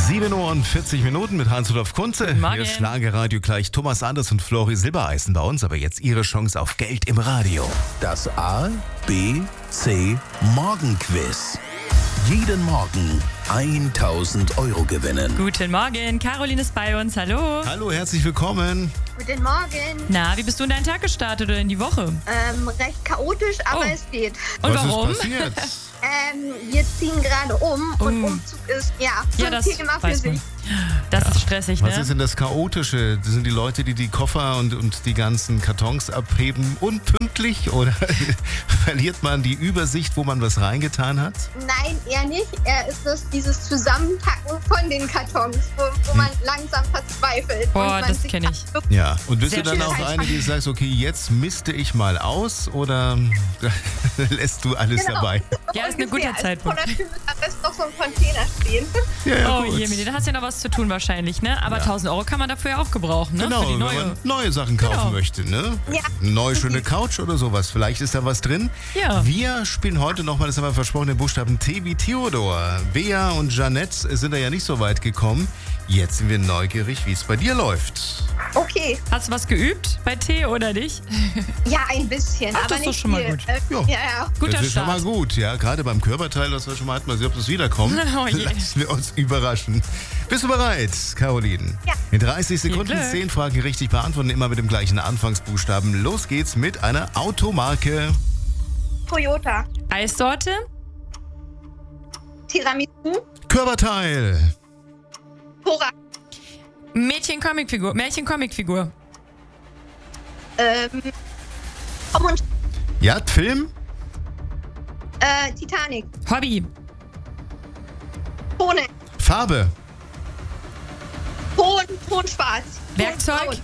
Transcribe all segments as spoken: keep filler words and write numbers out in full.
sieben Uhr und vierzig Minuten mit Heinz-Rudolf Kunze. Hier ist Schlagerradio gleich. Thomas Anders und Flori Silbereisen bei uns. Aber jetzt Ihre Chance auf Geld im Radio. Das A, B, C Morgenquiz. Jeden Morgen tausend Euro gewinnen. Guten Morgen, Caroline ist bei uns. Hallo. Hallo, herzlich willkommen. Guten Morgen. Na, wie bist du in deinen Tag gestartet oder in die Woche? Ähm, recht chaotisch, aber Oh. es geht. Und Was warum? ist passiert? Ähm, wir ziehen gerade um und Oh. Umzug ist, ja, so Ja, ein das Thema für weiß man. sich. Das ist stressig, Was ne? ist denn das Chaotische? Das sind die Leute, die die Koffer und, und die ganzen Kartons abheben, unpünktlich? Oder verliert man die Übersicht, wo man was reingetan hat? Nein, eher nicht. Er ist es, dieses Zusammenpacken von den Kartons, wo, wo man langsam verzweifelt. Boah, und man das sich kenn ich. wirklich- Ja. Und bist Sehr du dann schön. auch eine, die sagt, okay, jetzt misste ich mal aus? Oder lässt du alles Genau. dabei? Ja, ist ein Ungefähr. guter Also Zeitpunkt. vor der Tür wird am besten noch so ein Container stehen. Ja, ja, Oh gut. je, mit dir, da hast du ja noch was zu tun wahrscheinlich, ne? Aber Ja. tausend Euro kann man dafür ja auch gebrauchen, ne? Genau, Für die wenn neue. man neue Sachen kaufen Genau. möchte, ne? Ja. Eine neue schöne Couch oder sowas. Vielleicht ist da was drin. Ja. Wir spielen heute nochmal, das haben wir versprochen, den Buchstaben T wie Theodor. Bea und Jeanette sind da ja nicht so weit gekommen. Jetzt sind wir neugierig, wie es bei dir läuft. Okay, Hast du was geübt bei T oder nicht? ja, ein bisschen. Ach, aber das ist doch nicht schon mal viel. gut. Äh, Ja. ja, ja. Guter das ist schon mal Start. gut, ja. Gerade beim Körperteil, das wir schon mal hatten, mal sehen, ob das wiederkommt. Oh je. Lassen wir uns überraschen. Bist du bereit, Caroline? Ja. In dreißig Sekunden Glück. zehn Fragen richtig beantworten, immer mit dem gleichen Anfangsbuchstaben. Los geht's mit einer Automarke. Toyota, Eissorte? Tiramisu, Körperteil. Cora, Mädchen-Comicfigur. Märchen-Comicfigur. ähm, Tom und Ja, Film. äh, Titanic, Hobby. Tone, Farbe. Ton, Ton schwarz. Werkzeug? Ton braun.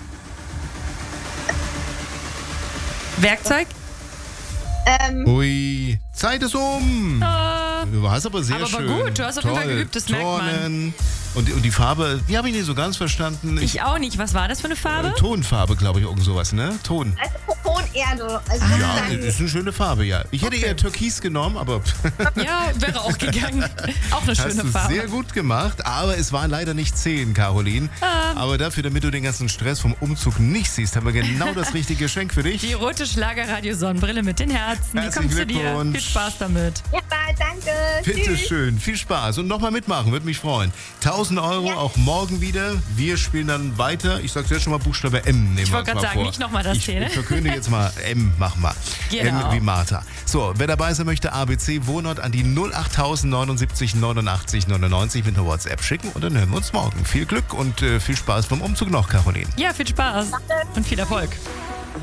Werkzeug? Ähm, Ui, Zeit ist um. Äh, Du warst aber sehr Aber war schön. gut, du hast auf jeden Fall geübt, das merkt man. Turnen. Und, und die Farbe, die habe ich nicht so ganz verstanden. ich auch nicht. Was war das für eine Farbe? Äh, Tonfarbe, glaube ich, irgend sowas, ne? Ton. also Tonerde. Also Ah. Ja, sozusagen- das ist eine schöne Farbe, ja. Ich hätte eher Türkis genommen, aber Ja, wäre auch gegangen. Auch eine hast schöne du Farbe. sehr gut gemacht. Aber es waren leider nicht zehn, Caroline. Ah. Aber dafür, damit du den ganzen Stress vom Umzug nicht siehst, haben wir genau das richtige Geschenk für dich. Die rote Schlagerradio-Sonnenbrille mit den Herzen. Die Herzlichen kommt zu dir. Glückwunsch. Viel Spaß damit. Ja, danke. Bitte Tschüss. schön, viel Spaß und nochmal mitmachen, würde mich freuen. tausend Euro Ja. auch morgen wieder. Wir spielen dann weiter. Ich sag's jetzt schon mal Buchstabe M. Nehmen Ich wir wollte uns gerade mal sagen, vor. nicht nochmal das ich, T, ne? Ich verkünde jetzt mal M, mach mal. Genau. M wie Martha. So, wer dabei sein möchte, A B C Wohnort an die null acht neunundsiebzig neunundachtzig neunundneunzig mit einer WhatsApp schicken und dann hören wir uns morgen. Viel Glück und äh, viel Spaß beim Umzug noch, Caroline. Ja, viel Spaß und viel Erfolg.